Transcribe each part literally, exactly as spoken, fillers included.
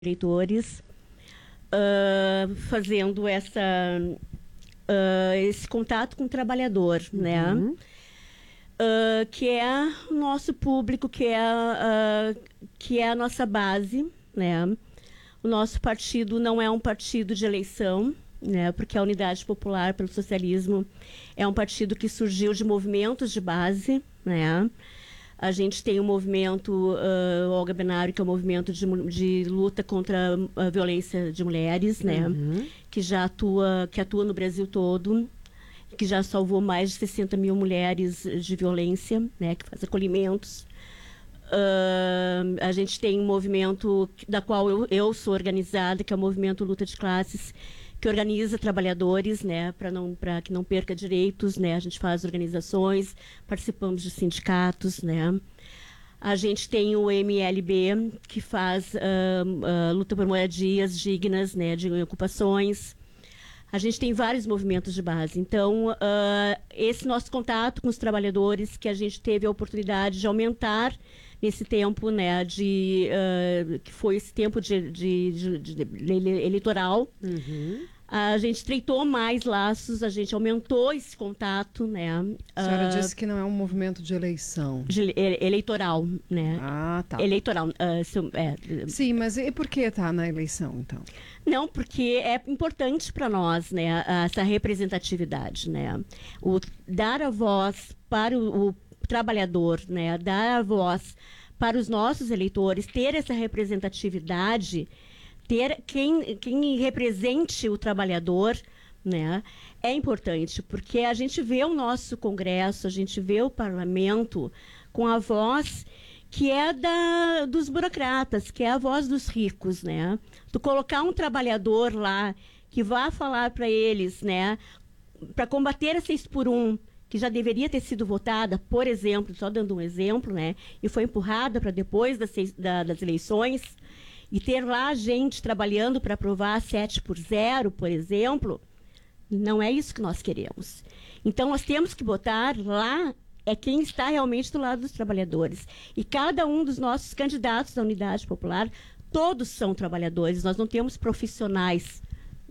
eleitores, uh, fazendo essa, uh, esse contato com o trabalhador, uhum. né? Uh, que é o nosso público, que é, uh, que é a nossa base, né? O nosso partido não é um partido de eleição, né? Porque a Unidade Popular pelo Socialismo é um partido que surgiu de movimentos de base, né? A gente tem o um movimento uh, Olga Benário, que é o um movimento de, de luta contra a violência de mulheres, né? Uhum. Que já atua, que atua no Brasil todo, que já salvou mais de sessenta mil mulheres de violência, né? Que faz acolhimentos. Uh, a gente tem um movimento da qual eu, eu sou organizada, que é o movimento Luta de Classes, que organiza trabalhadores, né, para não, para que não perca direitos, né, a gente faz organizações, participamos de sindicatos, né, a gente tem o M L B, que faz uh, uh, luta por moradias dignas, né, de ocupações, a gente tem vários movimentos de base, então uh, esse nosso contato com os trabalhadores, que a gente teve a oportunidade de aumentar nesse tempo, né, de, uh, que foi esse tempo de, de, de, de, de eleitoral, uhum. A gente estreitou mais laços, a gente aumentou esse contato, né. A senhora uh, disse que não é um movimento de eleição. De, ele, eleitoral, né. Ah, tá. Eleitoral. Uh, se, é, Sim, mas e por que está na eleição, então? Não, porque é importante para nós, né, essa representatividade, né. O, dar a voz para o, o trabalhador, né, dar a voz para os nossos eleitores, ter essa representatividade, ter quem, quem represente o trabalhador, né, é importante, porque a gente vê o nosso Congresso, a gente vê o Parlamento com a voz que é da, dos burocratas, que é a voz dos ricos, né? Tu colocar um trabalhador lá que vá falar para eles, né, para combater a seis por um, que já deveria ter sido votada, por exemplo, só dando um exemplo, né, e foi empurrada para depois das, seis, da, das eleições, e ter lá gente trabalhando para aprovar sete por zero, por exemplo, não é isso que nós queremos. Então, nós temos que botar lá é quem está realmente do lado dos trabalhadores. E cada um dos nossos candidatos da Unidade Popular, todos são trabalhadores, nós não temos profissionais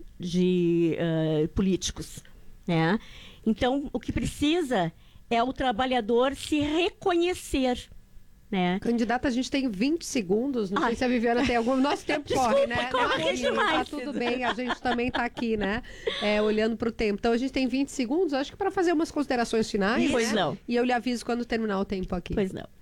de uh, políticos, né? Então, o que precisa é o trabalhador se reconhecer, né? Candidata, a gente tem vinte segundos, não Ai. sei se a Viviana tem algum... Nosso tempo Desculpa, corre, né? corre Não, demais. Tá tudo bem, a gente também está aqui, né? É, olhando para o tempo. Então, a gente tem vinte segundos, acho que para fazer umas considerações finais. Pois né? não. E eu lhe aviso quando terminar o tempo aqui. Pois não.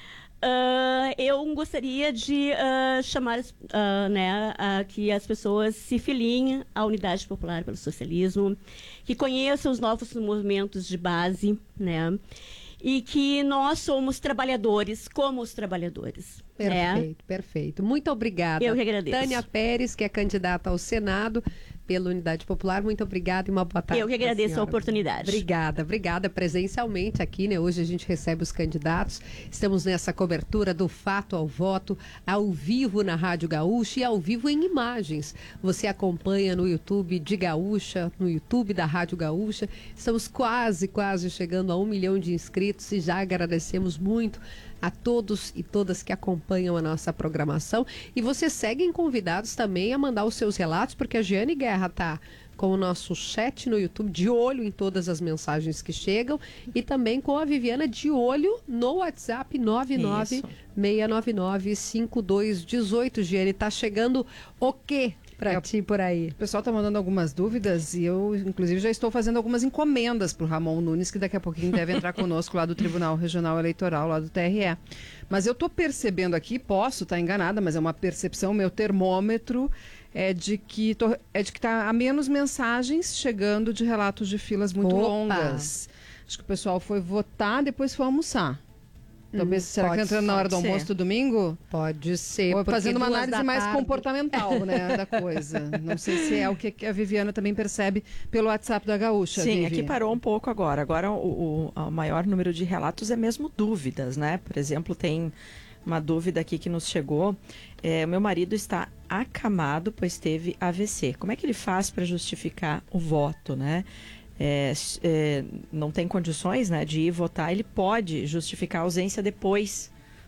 Uh, eu gostaria de uh, chamar uh, né, uh, que as pessoas se filiem à Unidade Popular pelo Socialismo, que conheçam os novos movimentos de base, né, e que nós somos trabalhadores como os trabalhadores. Perfeito, é. perfeito. Muito obrigada. Eu que agradeço. Tânia Pérez, que é candidata ao Senado pela Unidade Popular, muito obrigada e uma boa tarde. Eu que agradeço a oportunidade. Obrigada, obrigada presencialmente aqui, né? Hoje a gente recebe os candidatos, estamos nessa cobertura do fato ao voto, ao vivo na Rádio Gaúcha e ao vivo em imagens. Você acompanha no YouTube de Gaúcha, no YouTube da Rádio Gaúcha. Estamos quase, quase chegando a um milhão de inscritos e já agradecemos muito a todos e todas que acompanham a nossa programação. E vocês seguem convidados também a mandar os seus relatos, porque a Giane Guerra está com o nosso chat no YouTube, de olho em todas as mensagens que chegam, e também com a Viviana de olho no WhatsApp nove nove seis nove nove cinco dois um oito. Giane, tá chegando o quê para é, ti por aí? O pessoal tá mandando algumas dúvidas e eu, inclusive, já estou fazendo algumas encomendas pro Ramon Nunes, que daqui a pouquinho deve entrar conosco lá do Tribunal Regional Eleitoral, lá do T R E. Mas eu tô percebendo aqui, posso estar enganada, mas é uma percepção, meu termômetro é de que tô, é de que tá há menos mensagens chegando de relatos de filas muito Opa. longas. Acho que o pessoal foi votar, depois foi almoçar. Talvez, hum, será que entrando na hora do almoço do domingo? Pode ser. Ou fazendo uma análise mais tarde. comportamental, né, da coisa. Não sei se é o que a Viviana também percebe pelo WhatsApp da Gaúcha. Sim, Vivi. aqui parou um pouco agora. Agora o, o, o maior número de relatos é mesmo dúvidas, né? Por exemplo, tem uma dúvida aqui que nos chegou. É, o meu marido está acamado, pois teve A V C. Como é que ele faz para justificar o voto, né? É, é, não tem condições, né, de ir votar, ele pode justificar a ausência depois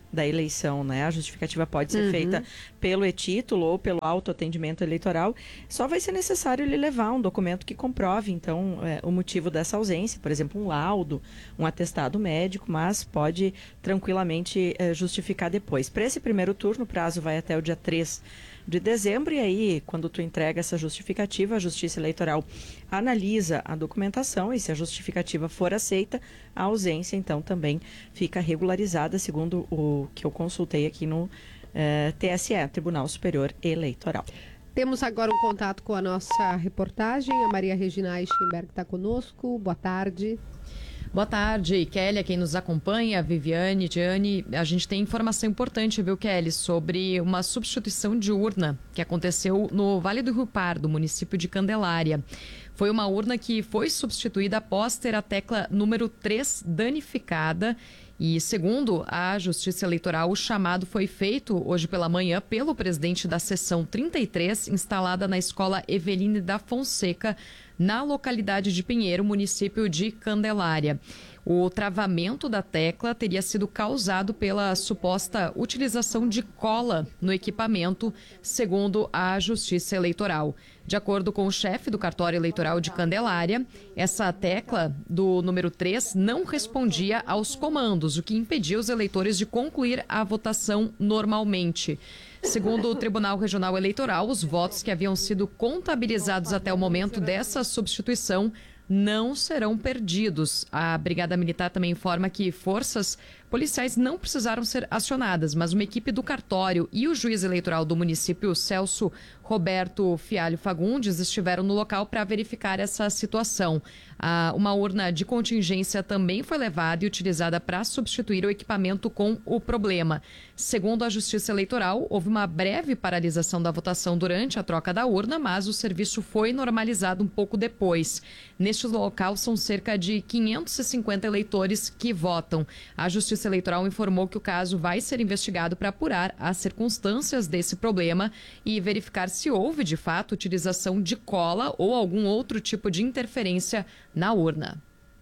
da eleição, né? A justificativa pode ser Uhum. feita pelo e-título ou pelo autoatendimento eleitoral. Só vai ser necessário ele levar um documento que comprove, então, é, o motivo dessa ausência, por exemplo, um laudo, um atestado médico, mas pode tranquilamente é, justificar depois. Para esse primeiro turno, o prazo vai até o dia três de dezembro, e aí, quando tu entrega essa justificativa, a Justiça Eleitoral analisa a documentação e, se a justificativa for aceita, a ausência, então, também fica regularizada, segundo o que eu consultei aqui no eh, T S E, Tribunal Superior Eleitoral. Temos agora um contato com a nossa reportagem, a Maria Regina Eichenberg está conosco. Boa tarde. Boa tarde, Kelly, quem nos acompanha, Viviane, Diane. A gente tem informação importante, viu, Kelly, sobre uma substituição de urna que aconteceu no Vale do Rio Pardo, município de Candelária. Foi uma urna que foi substituída após ter a tecla número três danificada. E, segundo a Justiça Eleitoral, o chamado foi feito hoje pela manhã pelo presidente da seção trinta e três, instalada na Escola Eveline da Fonseca, na localidade de Pinheiro, município de Candelária. O travamento da tecla teria sido causado pela suposta utilização de cola no equipamento, segundo a Justiça Eleitoral. De acordo com o chefe do cartório eleitoral de Candelária, essa tecla do número três não respondia aos comandos, o que impedia os eleitores de concluir a votação normalmente. Segundo o Tribunal Regional Eleitoral, os votos que haviam sido contabilizados até o momento dessa substituição não serão perdidos. A Brigada Militar também informa que forças policiais não precisaram ser acionadas, mas uma equipe do cartório e o juiz eleitoral do município, Celso Roberto Fialho Fagundes, estiveram no local para verificar essa situação. Ah, uma urna de contingência também foi levada e utilizada para substituir o equipamento com o problema. Segundo a Justiça Eleitoral, houve uma breve paralisação da votação durante a troca da urna, mas o serviço foi normalizado um pouco depois. Neste local são cerca de quinhentos e cinquenta eleitores que votam. A Justiça Eleitoral informou que o caso vai ser investigado para apurar as circunstâncias desse problema e verificar se houve, de fato, utilização de cola ou algum outro tipo de interferência na urna.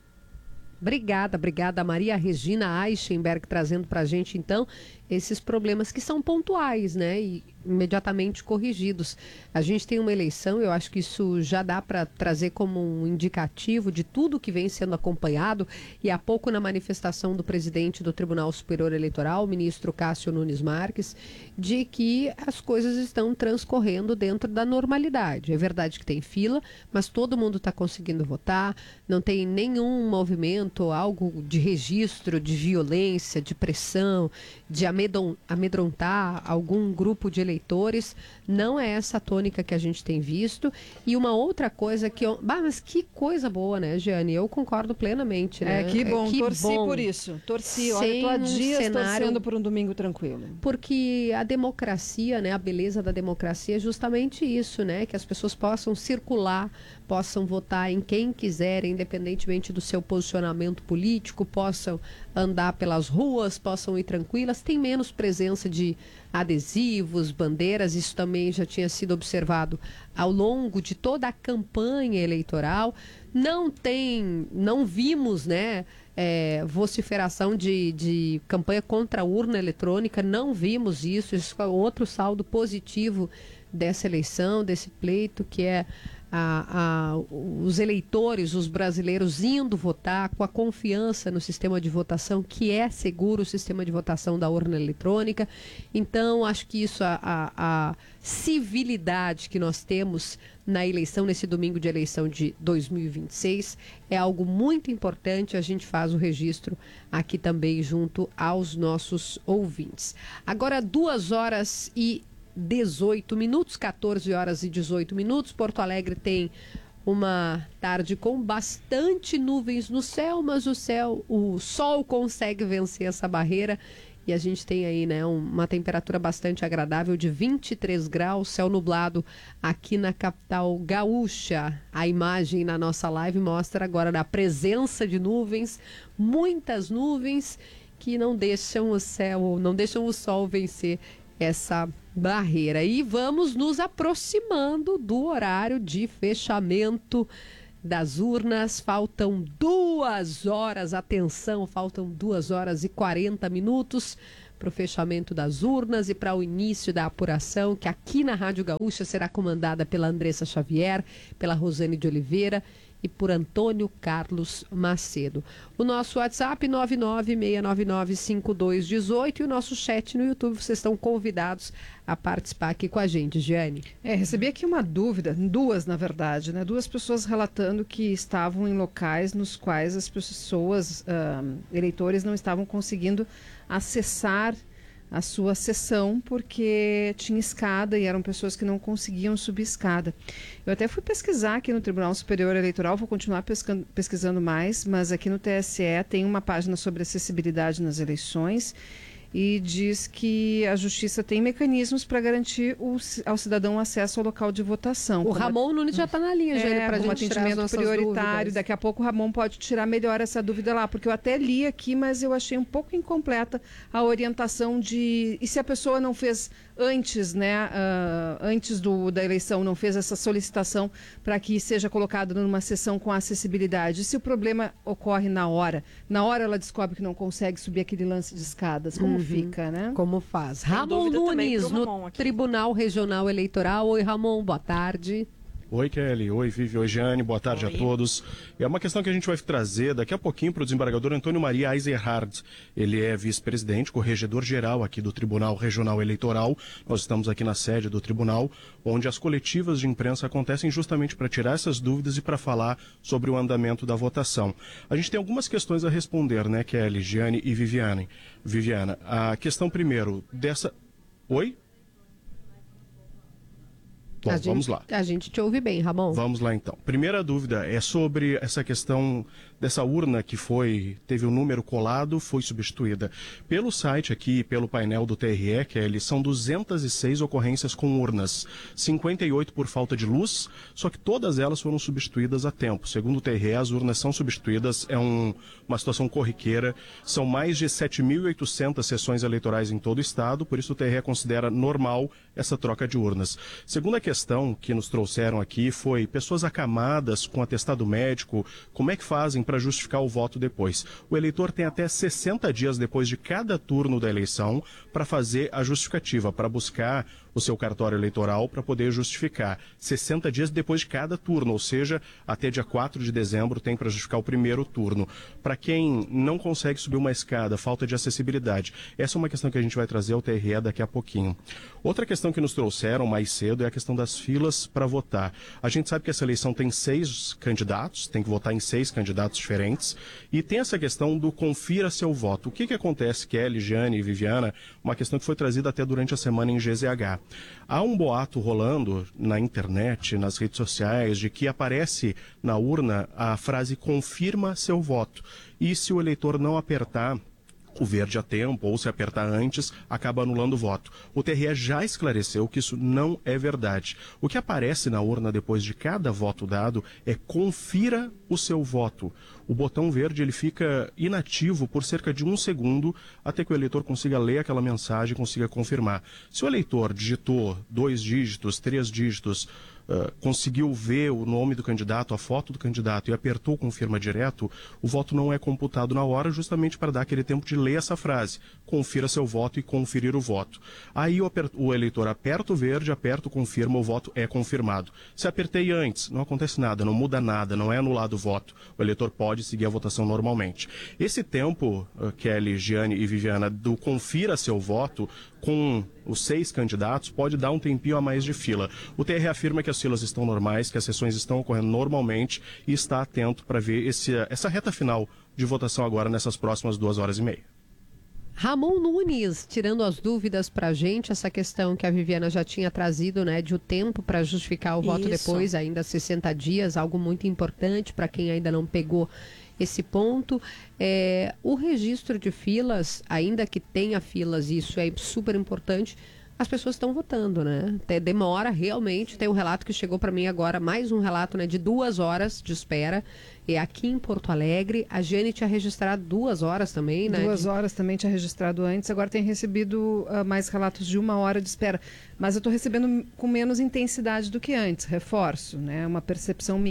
Obrigada, obrigada, Maria Regina Eichenberg, trazendo para a gente, então, esses problemas que são pontuais, né, e imediatamente corrigidos. A gente tem uma eleição, eu acho que isso já dá para trazer como um indicativo de tudo que vem sendo acompanhado, e há pouco na manifestação do presidente do Tribunal Superior Eleitoral, o ministro Cássio Nunes Marques, de que as coisas estão transcorrendo dentro da normalidade. É verdade que tem fila, mas todo mundo está conseguindo votar, não tem nenhum movimento, algo de registro de violência, de pressão, de amedrontar algum grupo de eleitores. Não é essa a tônica que a gente tem visto. E uma outra coisa que... Eu... Bah, mas que coisa boa, né, Giane? Eu concordo plenamente, né? É, que bom. É, que torci bom. por isso. Torci. Olha, Sem tô há um dias cenário... torcendo por um domingo tranquilo. Porque a democracia, né, a beleza da democracia é justamente isso, né? Que as pessoas possam circular, possam votar em quem quiserem, independentemente do seu posicionamento político, possam andar pelas ruas, possam ir tranquilas. Tem menos presença de adesivos, bandeiras, isso também já tinha sido observado ao longo de toda a campanha eleitoral. Não tem, não vimos, né, é, vociferação de, de campanha contra a urna eletrônica, não vimos isso. Isso é outro saldo positivo dessa eleição, desse pleito, que é A, a, os eleitores, os brasileiros indo votar com a confiança no sistema de votação, que é seguro, o sistema de votação da urna eletrônica. Então, acho que isso, a, a, a civilidade que nós temos na eleição, nesse domingo de eleição de dois mil e vinte e seis, é algo muito importante. A gente faz o registro aqui também junto aos nossos ouvintes. Agora, duas horas e dezoito minutos, quatorze horas e dezoito minutos. Porto Alegre tem uma tarde com bastante nuvens no céu, mas o céu, o sol consegue vencer essa barreira e a gente tem aí, né, uma temperatura bastante agradável de vinte e três graus, céu nublado aqui na capital gaúcha. A imagem na nossa live mostra agora a presença de nuvens, muitas nuvens que não deixam o céu, não deixam o sol vencer essa barreira. E vamos nos aproximando do horário de fechamento das urnas. Faltam duas horas, atenção, faltam duas horas e quarenta minutos para o fechamento das urnas e para o início da apuração, que aqui na Rádio Gaúcha será comandada pela Andressa Xavier, pela Rosane de Oliveira e por Antônio Carlos Macedo. O nosso WhatsApp nove nove seis nove nove cinco dois um oito e o nosso chat no YouTube. Vocês estão convidados a participar aqui com a gente, Giane. É, recebi aqui uma dúvida, duas na verdade, né? Duas pessoas relatando que estavam em locais nos quais as pessoas, uh, eleitores, não estavam conseguindo acessar a sua sessão porque tinha escada e eram pessoas que não conseguiam subir escada. Eu até fui pesquisar aqui no Tribunal Superior Eleitoral, vou continuar pescando, pesquisando mais, mas aqui no T S E tem uma página sobre acessibilidade nas eleições e diz que a Justiça tem mecanismos para garantir o, ao cidadão acesso ao local de votação. O Ramon Nunes já está na linha, é, Jane, para a gente tirar as nossas prioritário. dúvidas. Daqui a pouco o Ramon pode tirar melhor essa dúvida lá, porque eu até li aqui, mas eu achei um pouco incompleta a orientação de... E se a pessoa não fez antes, né, uh, antes do, da eleição, não fez essa solicitação para que seja colocado numa sessão com acessibilidade? E se o problema ocorre na hora? Na hora ela descobre que não consegue subir aquele lance de escadas. Como uhum. fica, né? Como faz? Tem Ramon Nunes, no Tribunal Regional Eleitoral. Oi, Ramon, boa tarde. Oi, Kelly. Oi, Vivi. Oi, Jeane. Boa tarde Oi. a todos. É uma questão que a gente vai trazer daqui a pouquinho para o desembargador Antônio Maria Eisenhardt. Ele é vice-presidente, corregedor-geral aqui do Tribunal Regional Eleitoral. Nós estamos aqui na sede do tribunal, onde as coletivas de imprensa acontecem justamente para tirar essas dúvidas e para falar sobre o andamento da votação. A gente tem algumas questões a responder, né, Kelly, Jeane e Viviane. Viviana, a questão primeiro dessa... Oi? Bom, gente, vamos lá. A gente te ouve bem, Ramon. Vamos lá, então. Primeira dúvida é sobre essa questão dessa urna que foi, teve o um número colado, foi substituída. Pelo site aqui, pelo painel do T R E, que eles são duzentas e seis ocorrências com urnas, cinquenta e oito por falta de luz, só que todas elas foram substituídas a tempo. Segundo o T R E, as urnas são substituídas, é um, uma situação corriqueira. São mais de sete mil e oitocentas sessões eleitorais em todo o estado, por isso o T R E considera normal essa troca de urnas. Segunda questão que nos trouxeram aqui foi pessoas acamadas com atestado médico, como é que fazem para justificar o voto depois? O eleitor tem até sessenta dias depois de cada turno da eleição para fazer a justificativa, para buscar o seu cartório eleitoral para poder justificar. sessenta dias depois de cada turno, ou seja, até dia quatro de dezembro tem para justificar o primeiro turno. Para quem não consegue subir uma escada, falta de acessibilidade, essa é uma questão que a gente vai trazer ao T R E daqui a pouquinho. Outra questão que nos trouxeram mais cedo é a questão das filas para votar. A gente sabe que essa eleição tem seis candidatos, tem que votar em seis candidatos diferentes, e tem essa questão do confira seu voto. O que que acontece, Kelly, Jeane e Viviana? Uma questão que foi trazida até durante a semana em G Z H. Há um boato rolando na internet, nas redes sociais, de que aparece na urna a frase confirma seu voto. E se o eleitor não apertar o verde a tempo, ou se apertar antes, acaba anulando o voto. O T R E já esclareceu que isso não é verdade. O que aparece na urna depois de cada voto dado é confira o seu voto. O botão verde ele fica inativo por cerca de um segundo até que o eleitor consiga ler aquela mensagem e consiga confirmar. Se o eleitor digitou dois dígitos, três dígitos, Uh, conseguiu ver o nome do candidato, a foto do candidato e apertou confirma direto, o voto não é computado na hora justamente para dar aquele tempo de ler essa frase. Confira seu voto e conferir o voto. Aí o, o eleitor aperta o verde, aperta o confirma, o voto é confirmado. Se apertei antes, não acontece nada, não muda nada, não é anulado o voto. O eleitor pode seguir a votação normalmente. Esse tempo, uh, Kelly, Jeane e Viviana, do confira seu voto com os seis candidatos, pode dar um tempinho a mais de fila. O T R E afirma que as filas estão normais, que as sessões estão ocorrendo normalmente e está atento para ver esse, essa reta final de votação agora nessas próximas duas horas e meia. Ramon Nunes, tirando as dúvidas para a gente, essa questão que a Viviana já tinha trazido, né, de o tempo para justificar o voto Isso. depois, ainda sessenta dias, algo muito importante para quem ainda não pegou esse ponto. É, o registro de filas, ainda que tenha filas, isso é super importante, as pessoas estão votando, né? Até demora realmente. Tem um relato que chegou para mim agora, mais um relato, né, de duas horas de espera. É aqui em Porto Alegre. A Jane tinha registrado duas horas também, né? Duas de... horas também tinha registrado antes. Agora tem recebido uh, mais relatos de uma hora de espera. Mas eu estou recebendo com menos intensidade do que antes. Reforço, né? É uma percepção minha.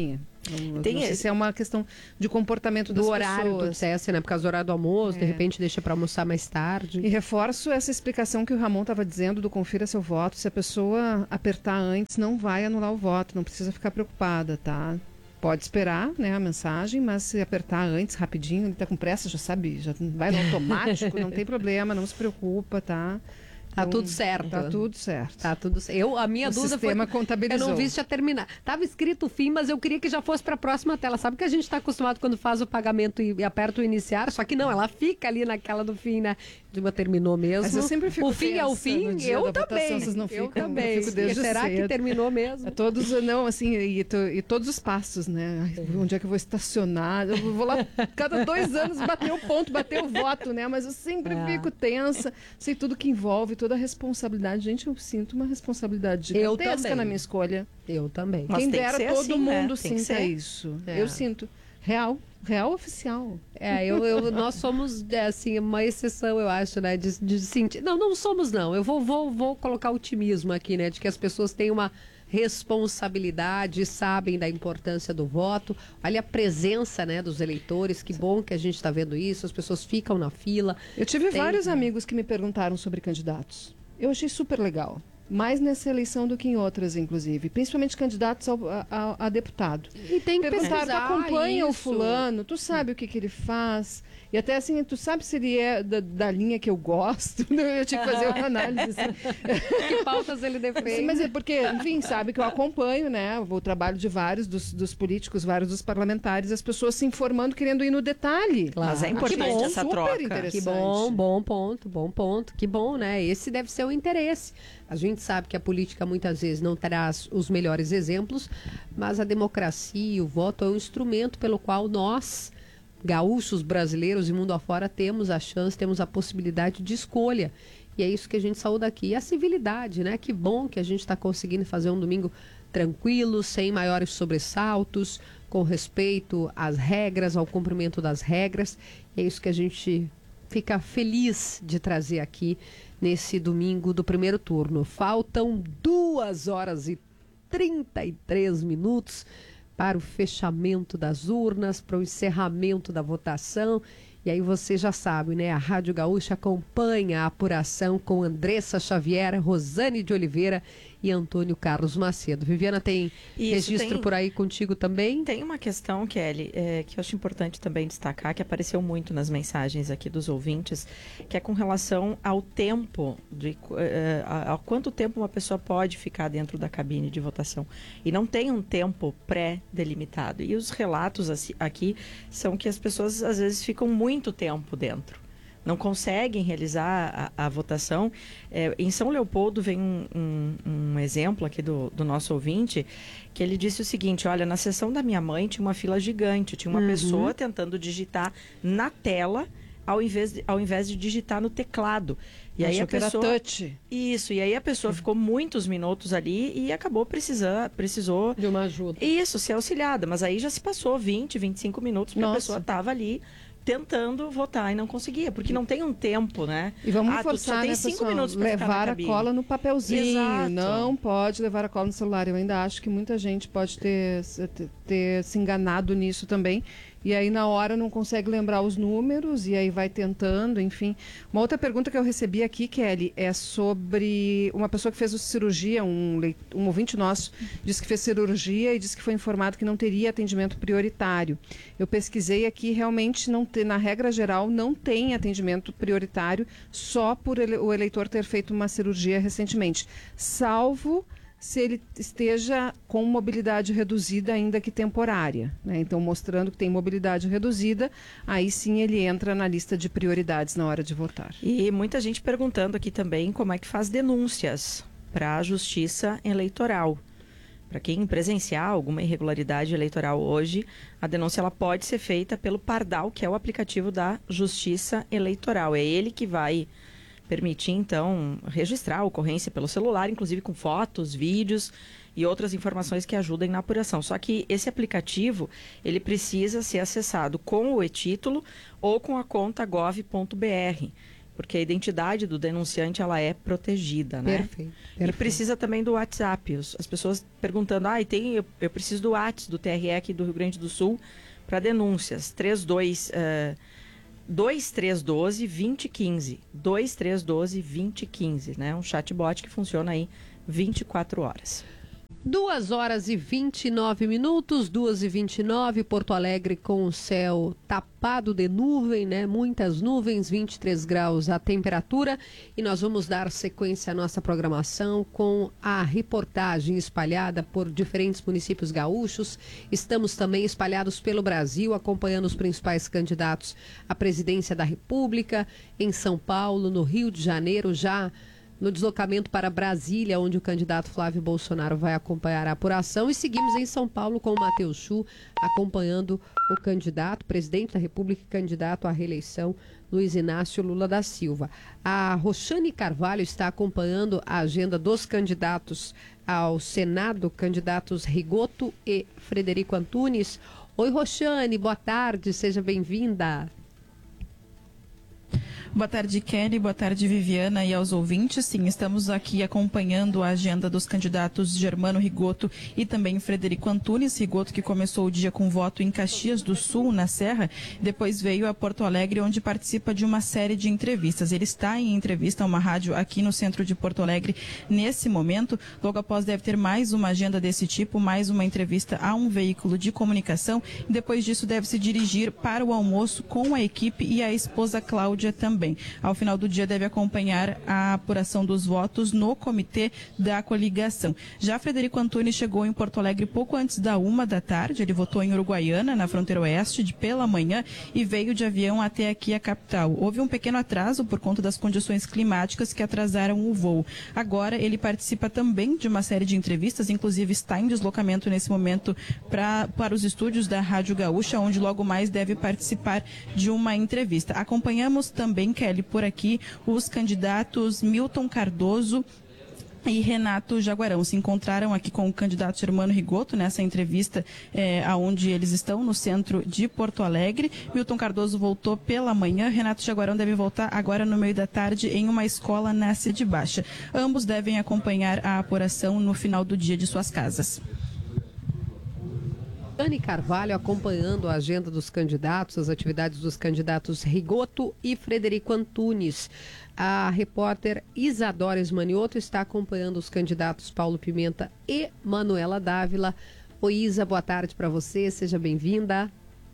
Não, Tem não sei esse- se é uma questão de comportamento das Do horário, tu pessoas. dissesse, né? Por causa do horário do almoço, de É. repente deixa para almoçar mais tarde. E reforço essa explicação que o Ramon estava dizendo do confira seu voto. Se a pessoa apertar antes, não vai anular o voto, não precisa ficar preocupada, tá? Pode esperar, né, a mensagem, mas se apertar antes, rapidinho, ele está com pressa, já sabe, já vai no automático, não tem problema, não se preocupa, tá? Tá Então, tudo certo. Tá tudo certo. Tá tudo certo. Eu, a minha O dúvida sistema foi. contabilizou. Eu não vi se ia terminar. Tava escrito o fim, mas eu queria que já fosse para a próxima tela. Sabe que a gente está acostumado quando faz o pagamento e, e aperta o iniciar? Só que não, ela fica ali naquela do fim, né? Dilma terminou mesmo. Mas eu sempre fico O fim é o tensa fim, no dia eu da também. votação, vocês não eu ficam? também. Eu fico desde Será que cedo. terminou mesmo? É todos, não, assim, e, to- e todos os passos, né? Ai, onde é que eu vou estacionar? Eu vou lá, cada dois anos, bater o ponto, bater o voto, né? Mas eu sempre É. fico tensa, sei tudo que envolve, toda a responsabilidade. Gente, eu sinto uma responsabilidade Eu gigantesca também. na minha escolha. Eu também. Mas Quem tem que dera ser todo assim, né? mundo Tem que sinta ser. isso. É. Eu sinto. Real, real oficial. É, eu, eu- nós somos, é, assim, uma exceção, eu acho, né, de, de sentir... Não, não somos, não. Eu vou, vou, vou colocar otimismo aqui, né, de que as pessoas têm uma responsabilidade, sabem da importância do voto. Olha a presença, né, dos eleitores, que bom que a gente está vendo isso, as pessoas ficam na fila. Eu tive Tem- vários amigos que me perguntaram sobre candidatos. Eu achei super legal. Mais nessa eleição do que em outras, inclusive. Principalmente candidatos ao- a, a- a deputado. E tem que Perguntaram, tu pesquisar acompanha o isso. fulano, tu sabe o que, que ele faz. E até assim, tu sabe se ele é da, da linha que eu gosto. Eu tinha que fazer uma análise. Assim. Que pautas ele defende. Sim, mas é porque, enfim, sabe que eu acompanho, né? O trabalho de vários dos, dos políticos, vários dos parlamentares, as pessoas se informando, querendo ir no detalhe. Claro. Mas é Que importante bom, essa super troca. interessante. Que bom, bom ponto, bom ponto. Que bom, né? Esse deve ser o interesse. A gente sabe que a política muitas vezes não traz os melhores exemplos, mas a democracia, o voto é um instrumento pelo qual nós, gaúchos, brasileiros e mundo afora, temos a chance, temos a possibilidade de escolha. E é isso que a gente saúda aqui. E a civilidade, né? Que bom que a gente está conseguindo fazer um domingo tranquilo, sem maiores sobressaltos, com respeito às regras, ao cumprimento das regras. É isso que a gente fica feliz de trazer aqui nesse domingo do primeiro turno. Faltam duas horas e trinta e três minutos para o fechamento das urnas, para o encerramento da votação. E aí você já sabe, né? A Rádio Gaúcha acompanha a apuração com Andressa Xavier, Rosane de Oliveira e Antônio Carlos Macedo. Viviana, tem Isso, registro tem- por aí contigo também? Tem uma questão, Kelly, é, que eu acho importante também destacar, que apareceu muito nas mensagens aqui dos ouvintes, que é com relação ao tempo, de, é, a, a quanto tempo uma pessoa pode ficar dentro da cabine de votação. E não tem um tempo pré-delimitado. E os relatos assim, aqui são que as pessoas às vezes ficam muito tempo dentro. Não conseguem realizar a, a votação. É, em São Leopoldo vem um, um, um exemplo aqui do, do nosso ouvinte, que ele disse o seguinte, olha, na sessão da minha mãe tinha uma fila gigante, tinha uma Uhum. pessoa tentando digitar na tela, ao invés de, ao invés de digitar no teclado. E aí Achou a que era pessoa... touch. Isso, e aí a pessoa ficou muitos minutos ali e acabou precisando, precisou De uma ajuda. isso, ser auxiliada, mas aí já se passou vinte, vinte e cinco minutos, porque a Nossa. pessoa estava ali tentando votar e não conseguia, porque não tem um tempo, né? E vamos Ah, tu só forçar, tem né, cinco pessoal? minutos pra ficar na levar a cabine. cola no papelzinho. Exato. Não pode levar a cola no celular. Eu ainda acho que muita gente pode ter, ter, ter se enganado nisso também. E aí, na hora, não consegue lembrar os números e aí vai tentando, enfim. Uma outra pergunta que eu recebi aqui, Kelly, é sobre uma pessoa que fez cirurgia, um, leit- um ouvinte nosso, disse que fez cirurgia e disse que foi informado que não teria atendimento prioritário. Eu pesquisei aqui, realmente, não te- na regra geral, não tem atendimento prioritário só por ele- o eleitor ter feito uma cirurgia recentemente, salvo se ele esteja com mobilidade reduzida, ainda que temporária, né? Então, mostrando que tem mobilidade reduzida, aí sim ele entra na lista de prioridades na hora de votar. E muita gente perguntando aqui também como é que faz denúncias para a Justiça Eleitoral. Para quem presenciar alguma irregularidade eleitoral hoje, a denúncia ela pode ser feita pelo Pardal, que é o aplicativo da Justiça Eleitoral. É ele que vai permitir, então, registrar a ocorrência pelo celular, inclusive com fotos, vídeos e outras informações que ajudem na apuração. Só que esse aplicativo, ele precisa ser acessado com o e-título ou com a conta gov ponto br. porque a identidade do denunciante ela é protegida, né? Perfeito, E perfeito. precisa também do WhatsApp. Os- As pessoas perguntando, ah, tem, eu, eu preciso do WhatsApp do T R E aqui do Rio Grande do Sul para denúncias. trinta e dois, uh, dois três um dois, dois zero um cinco. dois três um dois, dois zero um cinco, né? Um chatbot que funciona aí vinte e quatro horas. duas horas e vinte e nove minutos, duas e vinte e nove, Porto Alegre com o céu tapado de nuvem, né? Muitas nuvens, vinte e três graus a temperatura. E nós vamos dar sequência à nossa programação com a reportagem espalhada por diferentes municípios gaúchos. Estamos também espalhados pelo Brasil, acompanhando os principais candidatos à presidência da República, em São Paulo, no Rio de Janeiro, já no deslocamento para Brasília, onde o candidato Flávio Bolsonaro vai acompanhar a apuração. E seguimos em São Paulo com o Matheus Chu, acompanhando o candidato, presidente da República e candidato à reeleição, Luiz Inácio Lula da Silva. A Roxane Carvalho está acompanhando a agenda dos candidatos ao Senado, candidatos Rigoto e Frederico Antunes. Oi, Roxane, boa tarde, seja bem-vinda. Boa tarde, Kelly. Boa tarde, Viviana, e aos ouvintes. Sim, estamos aqui acompanhando a agenda dos candidatos Germano Rigoto e também Frederico Antunes. Rigoto, que começou o dia com voto em Caxias do Sul, na Serra, depois veio a Porto Alegre, onde participa de uma série de entrevistas. Ele está em entrevista a uma rádio aqui no centro de Porto Alegre nesse momento. Logo após deve ter mais uma agenda desse tipo, mais uma entrevista a um veículo de comunicação. E depois disso deve se dirigir para o almoço com a equipe e a esposa Cláudia também. Ao final do dia deve acompanhar a apuração dos votos no comitê da coligação. Já Frederico Antunes chegou em Porto Alegre pouco antes da uma da tarde. Ele votou em Uruguaiana, na fronteira oeste, de pela manhã, e veio de avião até aqui a capital. Houve um pequeno atraso por conta das condições climáticas que atrasaram o voo. Agora ele participa também de uma série de entrevistas, inclusive está em deslocamento nesse momento pra, para os estúdios da Rádio Gaúcha, onde logo mais deve participar de uma entrevista. Acompanhamos também, Kelly, por aqui, os candidatos Milton Cardoso e Renato Jaguarão. Se encontraram aqui com o candidato Germano Rigoto nessa entrevista é, aonde eles estão, no centro de Porto Alegre. Milton Cardoso voltou pela manhã, Renato Jaguarão deve voltar agora no meio da tarde em uma escola na Cidade Baixa. Ambos devem acompanhar a apuração no final do dia de suas casas. Dani Carvalho acompanhando a agenda dos candidatos, as atividades dos candidatos Rigoto e Frederico Antunes. A repórter Isadora Esmanioto está acompanhando os candidatos Paulo Pimenta e Manuela Dávila. Oi, Isa, boa tarde para você, seja bem-vinda.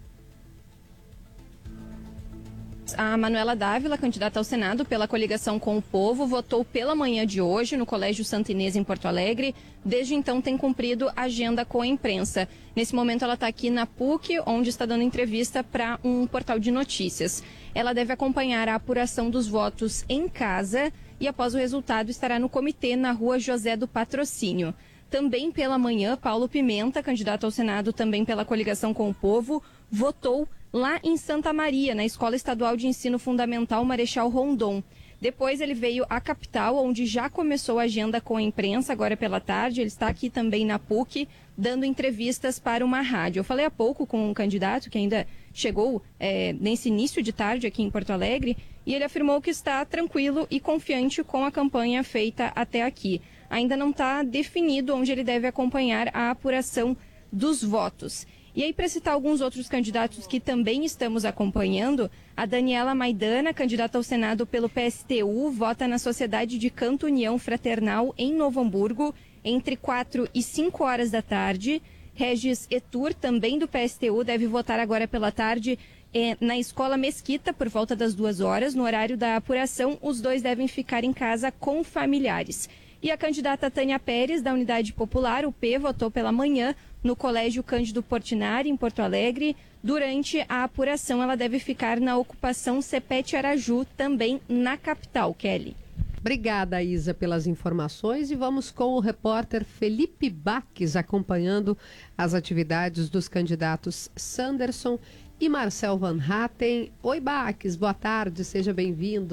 A Manuela Dávila, candidata ao Senado pela coligação Com o Povo, votou pela manhã de hoje no Colégio Santa Inês, em Porto Alegre. Desde então tem cumprido agenda com a imprensa. Nesse momento ela está aqui na P U C, onde está dando entrevista para um portal de notícias. Ela deve acompanhar a apuração dos votos em casa e após o resultado estará no comitê na Rua José do Patrocínio. Também pela manhã, Paulo Pimenta, candidato ao Senado também pela coligação Com o Povo, votou lá em Santa Maria, na Escola Estadual de Ensino Fundamental Marechal Rondon. Depois ele veio à capital, onde já começou a agenda com a imprensa, agora pela tarde. Ele está aqui também na P U C, dando entrevistas para uma rádio. Eu falei há pouco com um candidato que ainda chegou é, nesse início de tarde aqui em Porto Alegre, e ele afirmou que está tranquilo e confiante com a campanha feita até aqui. Ainda não está definido onde ele deve acompanhar a apuração dos votos. E aí, para citar alguns outros candidatos que também estamos acompanhando, a Daniela Maidana, candidata ao Senado pelo P S T U, vota na Sociedade de Canto União Fraternal em Novo Hamburgo, entre quatro e cinco horas da tarde. Regis Etur, também do P S T U, deve votar agora pela tarde eh, na Escola Mesquita, por volta das duas horas. No horário da apuração, os dois devem ficar em casa com familiares. E a candidata Tânia Pérez, da Unidade Popular, o P, votou pela manhã no Colégio Cândido Portinari, em Porto Alegre. Durante a apuração, ela deve ficar na ocupação Cepete Araju, também na capital, Kelly. Obrigada, Isa, pelas informações. E vamos com o repórter Felipe Baques acompanhando as atividades dos candidatos Sanderson e Marcel Van Hatten. Oi, Baques, boa tarde, seja bem-vindo.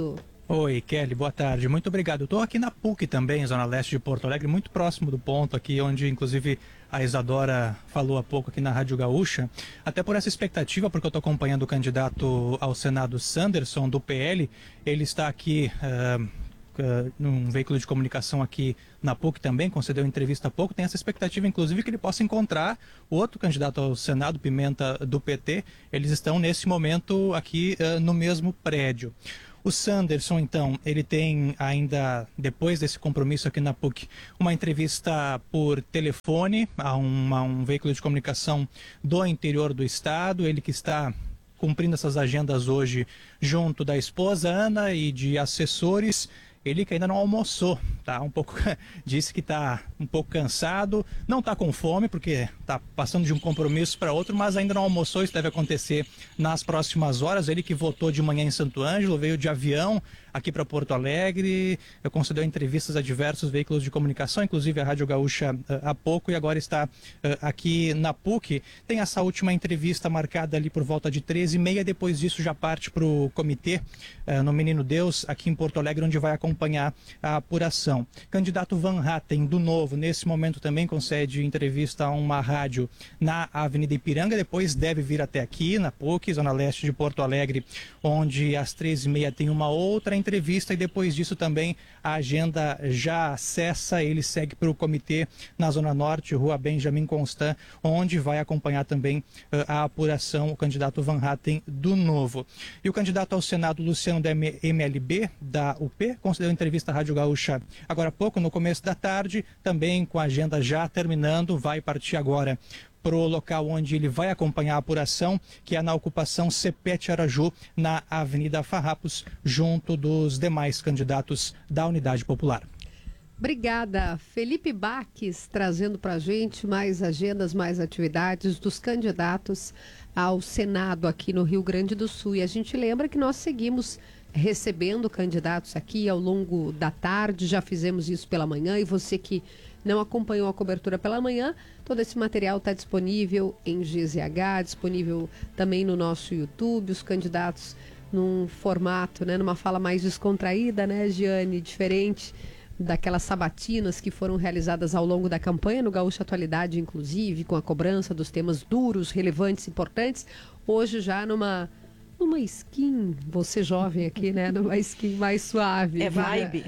Oi, Kelly, boa tarde. Muito obrigado. Eu estou aqui na P U C também, Zona Leste de Porto Alegre, muito próximo do ponto aqui, onde inclusive a Isadora falou há pouco aqui na Rádio Gaúcha. Até por essa expectativa, porque eu estou acompanhando o candidato ao Senado, Sanderson, do P L. Ele está aqui uh, uh, num veículo de comunicação aqui na P U C também, concedeu entrevista há pouco. Tem essa expectativa, inclusive, que ele possa encontrar o outro candidato ao Senado, Pimenta, do P T. Eles estão, nesse momento, aqui uh, no mesmo prédio. O Sanderson, então, ele tem ainda, depois desse compromisso aqui na P U C, uma entrevista por telefone a uma, um veículo de comunicação do interior do estado. Ele que está cumprindo essas agendas hoje junto da esposa Ana e de assessores. Ele que ainda não almoçou, tá? Um pouco, disse que está um pouco cansado, não está com fome, porque está passando de um compromisso para outro, mas ainda não almoçou. Isso deve acontecer nas próximas horas. Ele que votou de manhã em Santo Ângelo, veio de avião aqui para Porto Alegre, concedeu entrevistas a diversos veículos de comunicação, inclusive a Rádio Gaúcha há pouco, e agora está aqui na P U C. Tem essa última entrevista marcada ali por volta de treze e meia, depois disso já parte para o comitê no Menino Deus, aqui em Porto Alegre, onde vai acompanhar a apuração. Candidato Van Hatten, do Novo, nesse momento também concede entrevista a uma rádio na Avenida Ipiranga, depois deve vir até aqui, na P U C, Zona Leste de Porto Alegre, onde às treze e meia tem uma outra entrevista, e depois disso também a agenda já cessa. Ele segue para o comitê na Zona Norte, Rua Benjamin Constant, onde vai acompanhar também uh, a apuração, o candidato Van Hatten, do Novo. E o candidato ao Senado, Luciano, da M L B, da U P, concedeu entrevista à Rádio Gaúcha agora há pouco, no começo da tarde, também com a agenda já terminando, vai partir agora para o local onde ele vai acompanhar a apuração, que é na ocupação Cepete Araju, na Avenida Farrapos, junto dos demais candidatos da Unidade Popular. Obrigada. Felipe Baques trazendo para a gente mais agendas, mais atividades dos candidatos ao Senado aqui no Rio Grande do Sul. E a gente lembra que nós seguimos recebendo candidatos aqui ao longo da tarde, já fizemos isso pela manhã, e você que não acompanhou a cobertura pela manhã, todo esse material está disponível em G Z H, disponível também no nosso YouTube, os candidatos num formato, né, numa fala mais descontraída, né, Giane, diferente daquelas sabatinas que foram realizadas ao longo da campanha, no Gaúcha Atualidade, inclusive, com a cobrança dos temas duros, relevantes, importantes. Hoje já numa... numa skin, você jovem aqui, né? Numa skin mais suave. É vibe.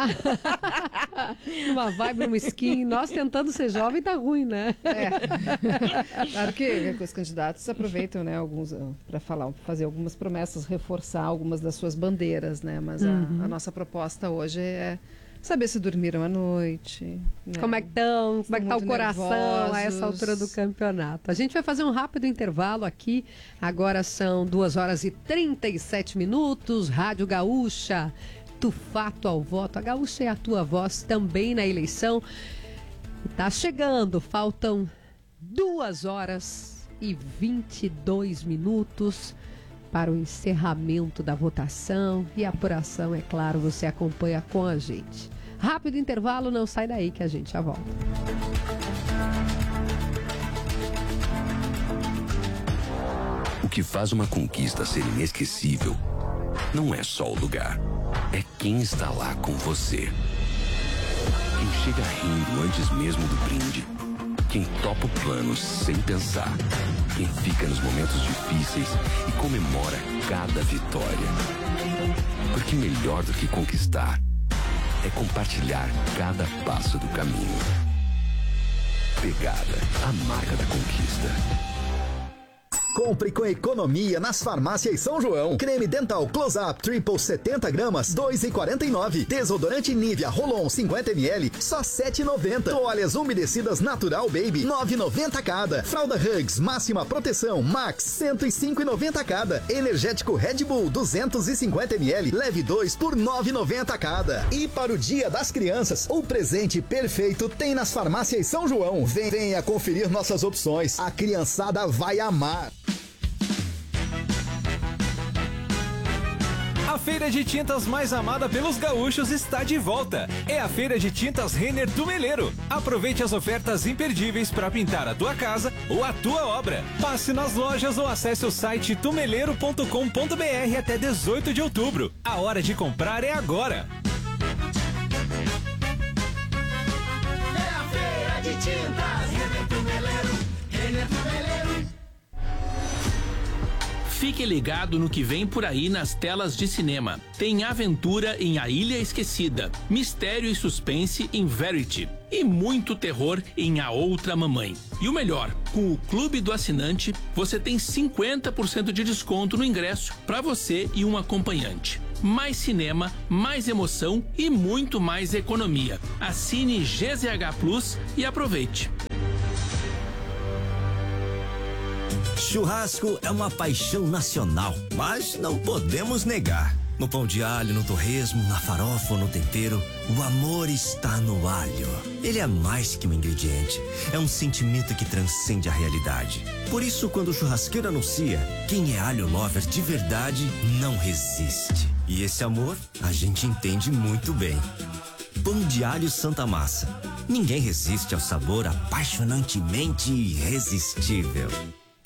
É. Numa vibe, numa skin. Nós tentando ser jovem tá ruim, né? É. Claro que os candidatos aproveitam, né, alguns para falar, fazer algumas promessas, reforçar algumas das suas bandeiras, né? Mas uhum. a, a nossa proposta hoje é saber se dormiram à noite. Né? Como é que estão? Como é que está o coração nervosos. A essa altura do campeonato? A gente vai fazer um rápido intervalo aqui. Agora são duas horas e trinta e sete minutos. Rádio Gaúcha, do fato ao voto. A Gaúcha é a tua voz também na eleição. Está chegando. Faltam duas horas e vinte e dois minutos para o encerramento da votação e a apuração, é claro, você acompanha com a gente. Rápido intervalo, não sai daí que a gente já volta. O que faz uma conquista ser inesquecível não é só o lugar, é quem está lá com você. Quem chega rindo antes mesmo do brinde. Quem topa o plano sem pensar. Quem fica nos momentos difíceis e comemora cada vitória. Porque melhor do que conquistar é compartilhar cada passo do caminho. Pegada, a marca da conquista. Compre com economia nas farmácias São João. Creme dental Close-Up Triple setenta gramas, dois reais e quarenta e nove centavos. Desodorante Nivea Rolon cinquenta mililitros, só sete reais e noventa centavos. Toalhas umedecidas Natural Baby, nove reais e noventa centavos cada. Fralda Hugs Máxima Proteção Max, cento e cinco reais e noventa centavos cada. Energético Red Bull duzentos e cinquenta mililitros, leve dois por nove reais e noventa centavos cada. E para o Dia das Crianças, o presente perfeito tem nas farmácias São João. Vem, venha conferir nossas opções. A criançada vai amar. A feira de tintas mais amada pelos gaúchos está de volta. É a Feira de Tintas Renner Tumeleiro. Aproveite as ofertas imperdíveis para pintar a tua casa ou a tua obra. Passe nas lojas ou acesse o site tumeleiro ponto com ponto br até dezoito de outubro. A hora de comprar é agora. É a Feira de Tintas Renner Tumeleiro. Renner Tumeleiro. Fique ligado no que vem por aí nas telas de cinema. Tem aventura em A Ilha Esquecida, mistério e suspense em Verity e muito terror em A Outra Mamãe. E o melhor, com o Clube do Assinante, você tem cinquenta por cento de desconto no ingresso para você e um acompanhante. Mais cinema, mais emoção e muito mais economia. Assine G Z H Plus e aproveite. Churrasco é uma paixão nacional, mas não podemos negar. No pão de alho, no torresmo, na farofa ou no tempero, o amor está no alho. Ele é mais que um ingrediente, é um sentimento que transcende a realidade. Por isso, quando o churrasqueiro anuncia, quem é alho lover de verdade não resiste. E esse amor a gente entende muito bem. Pão de alho Santa Massa. Ninguém resiste ao sabor apaixonantemente irresistível.